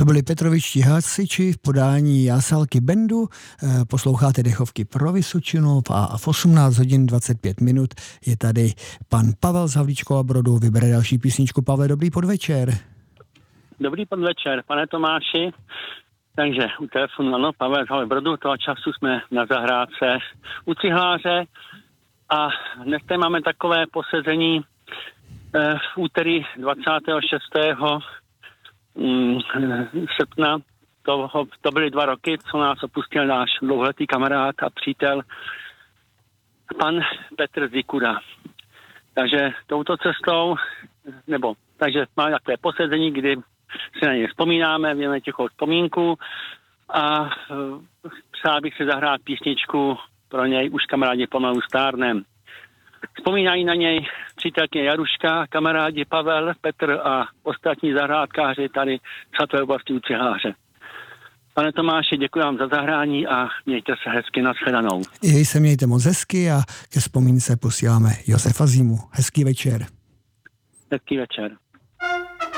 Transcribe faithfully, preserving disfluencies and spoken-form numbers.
To byli Petrovičtí hasiči v podání Jásalky Bendu. Posloucháte Dechovky pro Vysočinu a v osmnáct hodin dvacet pět minut je tady pan Pavel z Havlíčkova Brodu. Vybere další písničku. Pavle, dobrý podvečer. Dobrý podvečer, pane Tomáši. Takže u telefonu, ano, Pavel z Havlíčkova Brodu, toho času jsme na zahrádce u cihláře a dnes tady máme takové posezení eh, v úterý dvacátého šestého srpna. To, to byly dva roky, co nás opustil náš dlouholetý kamarád a přítel pan Petr Zikuda. Takže touto cestou, nebo takže máme takové posezení, kdy si na něj vzpomínáme, věnujeme tichou vzpomínku a přál bych si zahrát písničku pro něj Už kamarádi pomalu stárnem. Vzpomínají na něj přítelkyně Jaruška, kamarádi Pavel, Petr a ostatní zahrádkáři tady v Svatové oblasti u Cihláře. Pane Tomáši, děkuji vám za zahrání a mějte se hezky, nashledanou. Jej se mějte moc hezky a ke vzpomínce posíláme Josefa Zimu. Hezký večer. Hezký večer.